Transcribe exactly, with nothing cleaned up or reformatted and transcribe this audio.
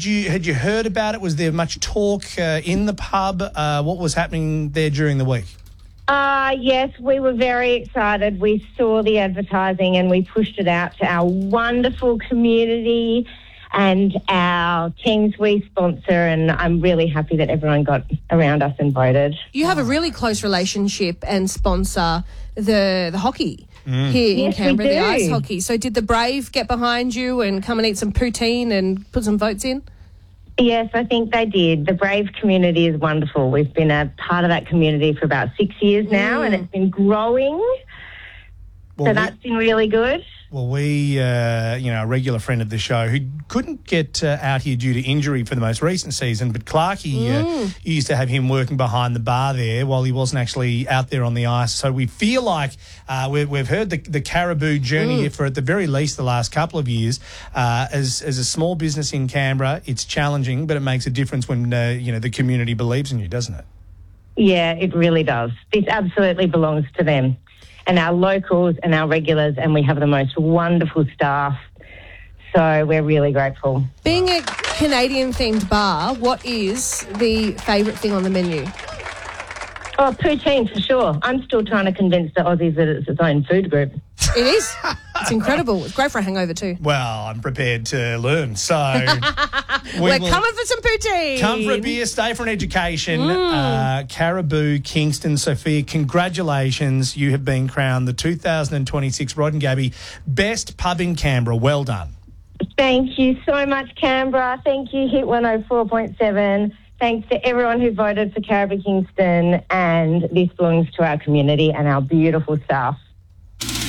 had you had you heard about it? Was there much talk uh, in the pub? Uh, what was happening there during the week? Uh, yes, we were very excited. We saw the advertising and we pushed it out to our wonderful community and our teams we sponsor, and I'm really happy that everyone got around us and voted. You have a really close relationship and sponsor the the hockey Mm. here Yes, in Canberra, we the do. ice hockey. So did the Brave get behind you and come and eat some poutine and put some votes in? Yes, I think they did. The Brave community is wonderful. We've been a part of that community for about six years now, Mm. and it's been growing. Well, so we- that's been really good. Well, we, uh, you know, a regular friend of the show who couldn't get uh, out here due to injury for the most recent season, but Clarkey Mm. uh, used to have him working behind the bar there while he wasn't actually out there on the ice. So we feel like uh, we've, we've heard the, the Caribou journey Mm. here for at the very least the last couple of years. Uh, as as a small business in Canberra, it's challenging, but it makes a difference when uh, you know the community believes in you, doesn't it? Yeah, it really does. This absolutely belongs to them and our locals and our regulars, and we have the most wonderful staff. So we're really grateful. Being a Canadian-themed bar, what is the favourite thing on the menu? Oh, poutine for sure. I'm still trying to convince the Aussies that it's its own food group. It is. It's incredible. It's great for a hangover too. Well, I'm prepared to learn. So we We're will- coming for some poutine. Come for a beer, stay for an education. Mm. Uh, Caribou, Kingston, Sophia, congratulations. You have been crowned the two thousand twenty-six Rod and Gabby Best Pub in Canberra. Well done. Thank you so much, Canberra. Thank you, Hit one oh four point seven. Thanks to everyone who voted for Caribou Kingston, and this belongs to our community and our beautiful staff.